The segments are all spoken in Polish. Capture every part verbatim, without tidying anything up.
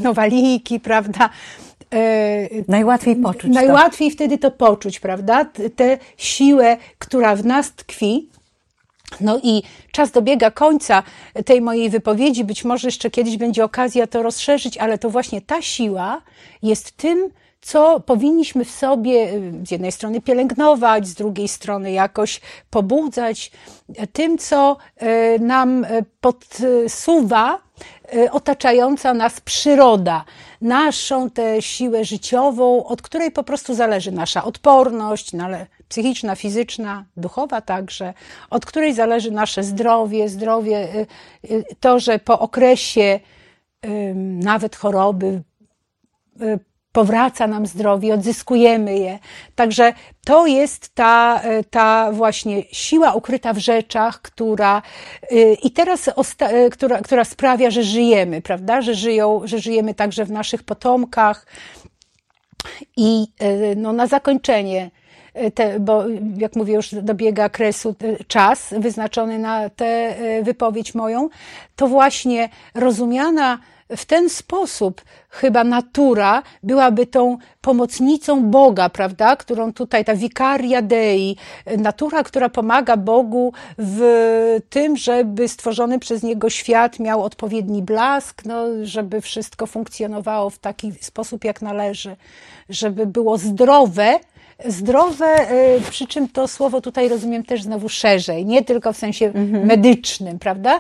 różnowaliki, prawda? Najłatwiej poczuć Najłatwiej to. wtedy to poczuć, prawda? Tę siłę, która w nas tkwi. No i czas dobiega końca tej mojej wypowiedzi. Być może jeszcze kiedyś będzie okazja to rozszerzyć, ale to właśnie ta siła jest tym, co powinniśmy w sobie z jednej strony pielęgnować, z drugiej strony jakoś pobudzać, tym, co nam podsuwa otaczająca nas przyroda, naszą tę siłę życiową, od której po prostu zależy nasza odporność, psychiczna, fizyczna, duchowa także, od której zależy nasze zdrowie, zdrowie, to, że po okresie nawet choroby powraca nam zdrowie, odzyskujemy je. Także to jest ta, ta właśnie siła ukryta w rzeczach, która i teraz która, która sprawia, że żyjemy, prawda? Że żyją, że żyjemy także w naszych potomkach. I no, na zakończenie, te, bo jak mówię, już dobiega kresu czas wyznaczony na tę wypowiedź moją, to właśnie rozumiana w ten sposób chyba natura byłaby tą pomocnicą Boga, prawda, którą tutaj ta vicaria Dei, natura, która pomaga Bogu w tym, żeby stworzony przez Niego świat miał odpowiedni blask, no, żeby wszystko funkcjonowało w taki sposób, jak należy, żeby było zdrowe, zdrowe, przy czym to słowo tutaj rozumiem też znowu szerzej, nie tylko w sensie mhm. medycznym, prawda?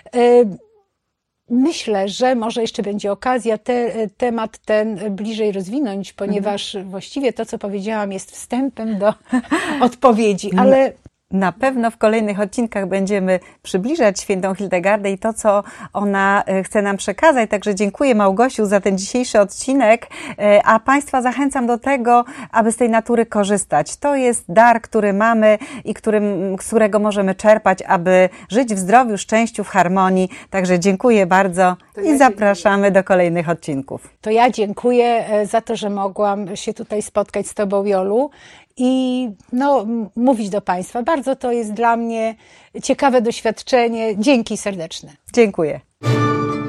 Myślę, że może jeszcze będzie okazja te, temat ten bliżej rozwinąć, ponieważ mhm. właściwie to, co powiedziałam, jest wstępem do odpowiedzi, ale na pewno w kolejnych odcinkach będziemy przybliżać świętą Hildegardę i to, co ona chce nam przekazać. Także dziękuję, Małgosiu, za ten dzisiejszy odcinek, a Państwa zachęcam do tego, aby z tej natury korzystać. To jest dar, który mamy i którym, z którego możemy czerpać, aby żyć w zdrowiu, szczęściu, w harmonii. Także dziękuję bardzo to i ja zapraszamy dziękuję. do kolejnych odcinków. To ja dziękuję za to, że mogłam się tutaj spotkać z Tobą, Jolu, i no, mówić do Państwa. Bardzo to jest dla mnie ciekawe doświadczenie. Dzięki serdeczne. Dziękuję.